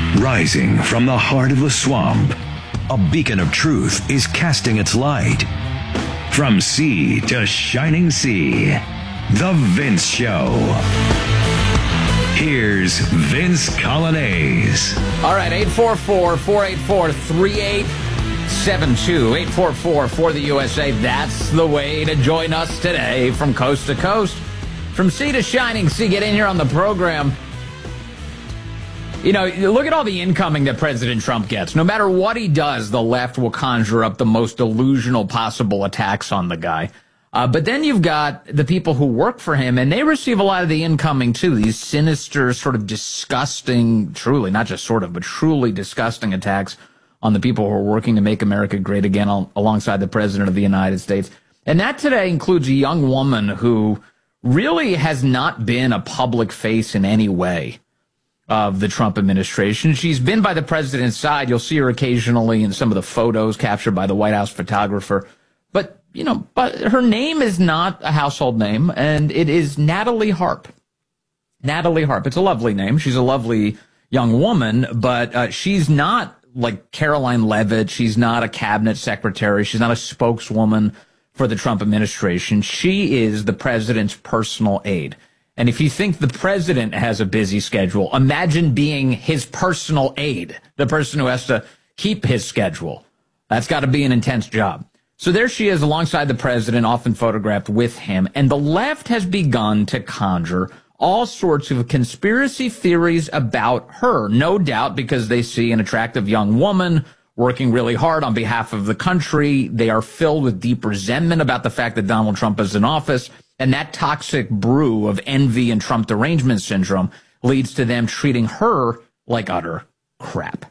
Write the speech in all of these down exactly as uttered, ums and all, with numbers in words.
Rising from the heart of the swamp, a beacon of truth is casting its light. From sea to shining sea, The Vince Show. Here's Vince Coglianese. All right, eight four four, four eight four, three eight seven two, eight four four for the U S A. That's the way to join us today from coast to coast. From sea to shining sea, get in here on the program. You know, look at all the incoming that President Trump gets. No matter what he does, the left will conjure up the most delusional possible attacks on the guy. Uh, but then you've got the people who work for him, and they receive a lot of the incoming, too. These sinister, sort of disgusting, truly, not just sort of, but truly disgusting attacks on the people who are working to make America great again al- alongside the President of the United States. And that today includes a young woman who really has not been a public face in any way of the Trump administration. She's been by the president's side. You'll see her occasionally in some of the photos captured by the White House photographer. But, you know, but her name is not a household name, and it is Natalie Harp. Natalie Harp. It's a lovely name. She's a lovely young woman, but uh, she's not like Caroline Leavitt. She's not a cabinet secretary. She's not a spokeswoman for the Trump administration. She is the president's personal aide. And if you think the president has a busy schedule, imagine being his personal aide, the person who has to keep his schedule. That's got to be an intense job. So there she is alongside the president, often photographed with him. And the left has begun to conjure all sorts of conspiracy theories about her, no doubt because they see an attractive young woman working really hard on behalf of the country. They are filled with deep resentment about the fact that Donald Trump is in office. And that toxic brew of envy and Trump derangement syndrome leads to them treating her like utter crap.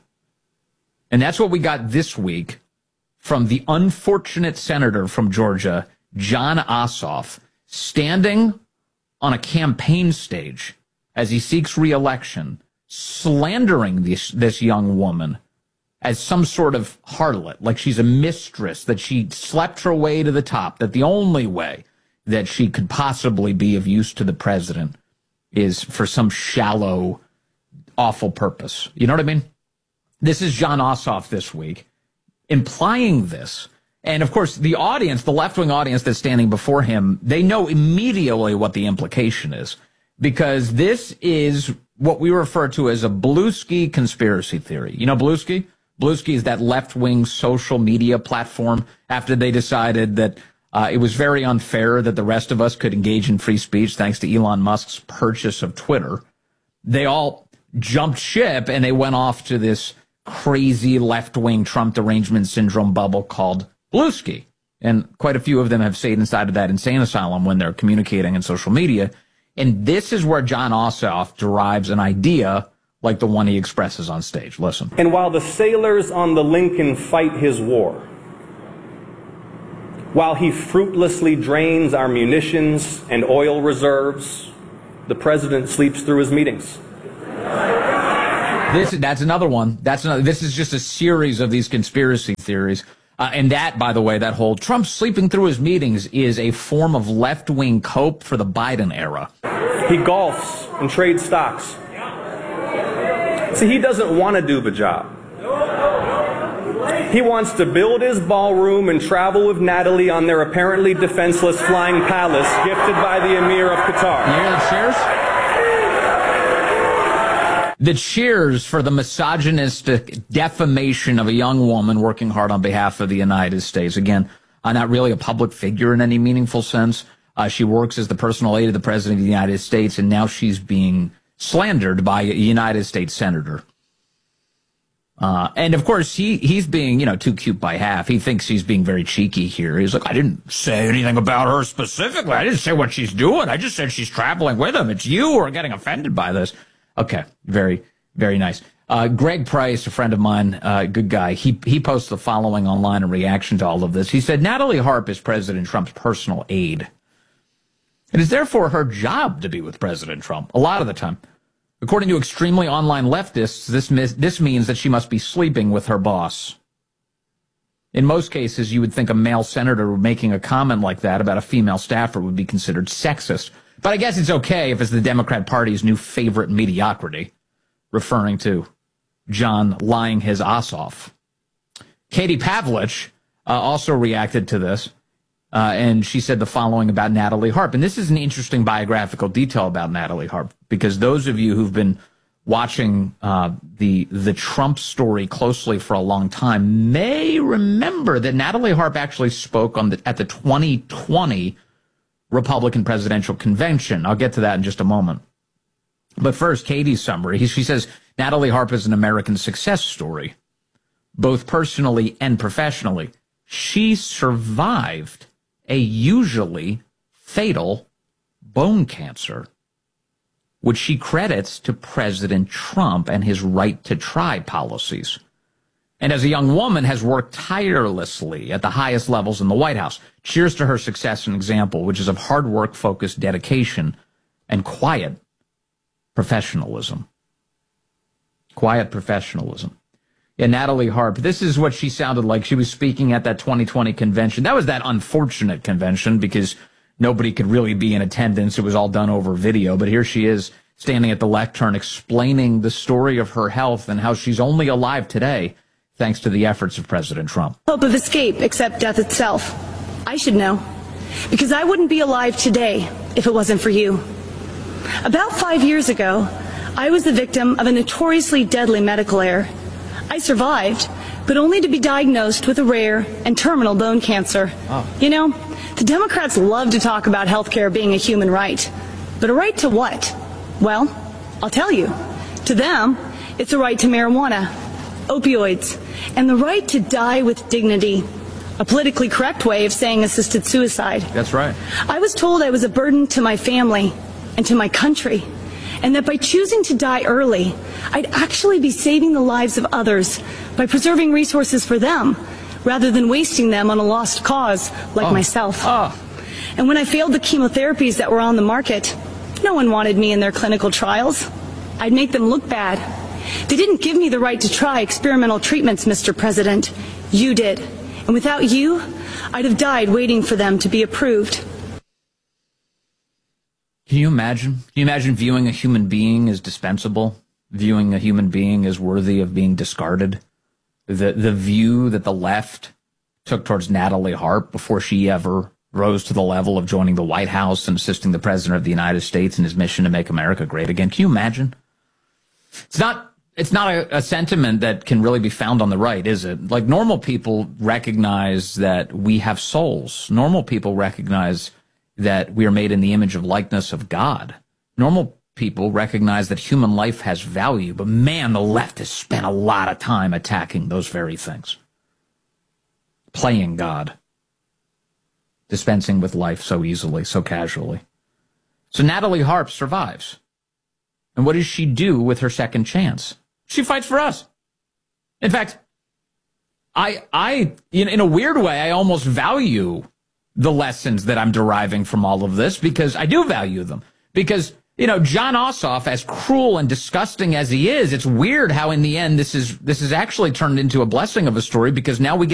And that's what we got this week from the unfortunate senator from Georgia, Jon Ossoff, standing on a campaign stage as he seeks re-election, slandering this, this young woman as some sort of harlot, like she's a mistress, that she slept her way to the top, that the only way that she could possibly be of use to the president is for some shallow, awful purpose. You know what I mean? This is Jon Ossoff this week, implying this. And, of course, the audience, the left-wing audience that's standing before him, they know immediately what the implication is, because this is what we refer to as a Bluesky conspiracy theory. You know Bluesky? Bluesky is that left-wing social media platform after they decided that Uh, it was very unfair that the rest of us could engage in free speech thanks to Elon Musk's purchase of Twitter. They all jumped ship and they went off to this crazy left-wing Trump derangement syndrome bubble called Bluesky. And quite a few of them have stayed inside of that insane asylum when they're communicating in social media. And this is where Jon Ossoff derives an idea like the one he expresses on stage. Listen. And while the sailors on the Lincoln fight his war, while he fruitlessly drains our munitions and oil reserves, the president sleeps through his meetings. This, that's another one. That's another. This is just a series of these conspiracy theories. Uh, and that, by the way, that whole Trump sleeping through his meetings is a form of left-wing cope for the Biden era. He golfs and trades stocks. See, he doesn't want to do the job. He wants to build his ballroom and travel with Natalie on their apparently defenseless flying palace gifted by the Emir of Qatar. You hear the cheers? The cheers for the misogynistic defamation of a young woman working hard on behalf of the United States. Again, uh, not really a public figure in any meaningful sense. Uh, she works as the personal aide of the President of the United States, and now she's being slandered by a United States senator. Uh, and of course, he, he's being, you know, too cute by half. He thinks he's being very cheeky here. He's like, I didn't say anything about her specifically. I didn't say what she's doing. I just said she's traveling with him. It's you who are getting offended by this. Okay. Very, very nice. Uh, Greg Price, a friend of mine, uh, good guy. He, he posts the following online in reaction to all of this. He said, Natalie Harp is President Trump's personal aide. It is therefore her job to be with President Trump a lot of the time. According to extremely online leftists, this, this means that she must be sleeping with her boss. In most cases, you would think a male senator making a comment like that about a female staffer would be considered sexist. But I guess it's okay if it's the Democrat Party's new favorite mediocrity, referring to John lying his ass off. Katie Pavlich uh, also reacted to this, uh, and she said the following about Natalie Harp. And this is an interesting biographical detail about Natalie Harp, because those of you who've been watching uh, the the Trump story closely for a long time may remember that Natalie Harp actually spoke on the, at the twenty twenty Republican presidential convention. I'll get to that in just a moment. But first, Katie's summary. She says, Natalie Harp is an American success story, both personally and professionally. She survived a usually fatal bone cancer, which she credits to President Trump and his right to try policies. And as a young woman, has worked tirelessly at the highest levels in the White House. Cheers to her success and example, which is of hard work, focused dedication, and quiet professionalism. Quiet professionalism. Yeah, Natalie Harp, this is what she sounded like. She was speaking at that twenty twenty convention. That was that unfortunate convention because nobody could really be in attendance. It was all done over video. But here she is standing at the lectern explaining the story of her health and how she's only alive today thanks to the efforts of President Trump. Hope of escape except death itself. I should know, because I wouldn't be alive today if it wasn't for you. About five years ago, I was the victim of a notoriously deadly medical error. I survived, but only to be diagnosed with a rare and terminal bone cancer. Oh. You know, the Democrats love to talk about health care being a human right. But a right to what? Well, I'll tell you. To them, it's a right to marijuana, opioids, and the right to die with dignity. A politically correct way of saying assisted suicide. That's right. I was told I was a burden to my family and to my country, and that by choosing to die early, I'd actually be saving the lives of others by preserving resources for them, rather than wasting them on a lost cause like oh. myself. Oh. And when I failed the chemotherapies that were on the market, no one wanted me in their clinical trials. I'd make them look bad. They didn't give me the right to try experimental treatments, Mister President. You did. And without you, I'd have died waiting for them to be approved. Can you imagine? Can you imagine viewing a human being as dispensable? Viewing a human being as worthy of being discarded? The the view that the left took towards Natalie Harp before she ever rose to the level of joining the White House and assisting the President of the United States in his mission to make America great again. Can you imagine? It's not it's not a, a sentiment that can really be found on the right, is it? Like, normal people recognize that we have souls. Normal people recognize that we are made in the image of likeness of God. Normal people recognize that human life has value, but man, the left has spent a lot of time attacking those very things. Playing God. Dispensing with life so easily, so casually. So Natalie Harp survives. And what does she do with her second chance? She fights for us. In fact, I, I, in, in a weird way, I almost value the lessons that I'm deriving from all of this, because I do value them. Because, you know, Jon Ossoff, as cruel and disgusting as he is, it's weird how in the end this is this is actually turned into a blessing of a story, because now we get